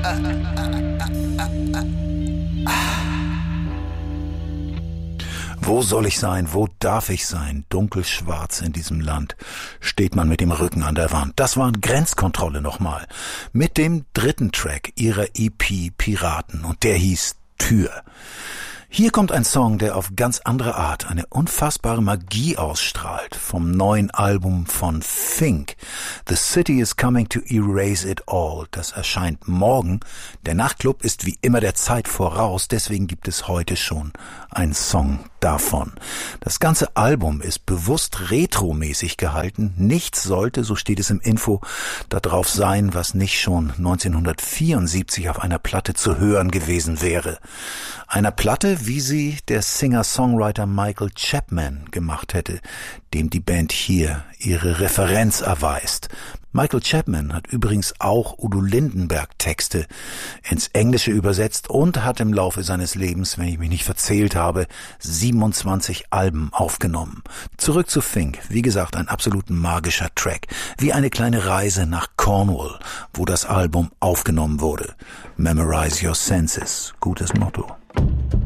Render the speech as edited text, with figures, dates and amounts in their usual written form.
Wo soll ich sein? Wo darf ich sein? Dunkelschwarz in diesem Land steht man mit dem Rücken an der Wand. Das war Grenzkontrolle nochmal. Mit dem dritten Track ihrer EP Piraten und der hieß Tür. Hier kommt ein Song, der auf ganz andere Art eine unfassbare Magie ausstrahlt. Vom neuen Album von Fink. The City is Coming to Erase It All. Das erscheint morgen. Der Nachtclub ist wie immer der Zeit voraus. Deswegen gibt es heute schon einen Song davon. Das ganze Album ist bewusst retromäßig gehalten. Nichts sollte, so steht es im Info, da drauf sein, was nicht schon 1974 auf einer Platte zu hören gewesen wäre. Einer Platte, wie sie der Singer-Songwriter Michael Chapman gemacht hätte, dem die Band hier ihre Referenz erweist. Michael Chapman hat übrigens auch Udo Lindenberg Texte ins Englische übersetzt und hat im Laufe seines Lebens, wenn ich mich nicht verzählt habe, 27 Alben aufgenommen. Zurück zu Fink. Wie gesagt, ein absolut magischer Track. Wie eine kleine Reise nach Cornwall, wo das Album aufgenommen wurde. Memorize your senses. Gutes Motto.